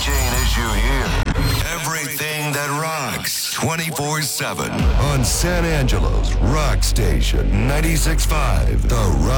chain issue here. Everything that rocks 24/7 on San Angelo's Rock Station 96.5 The Rock.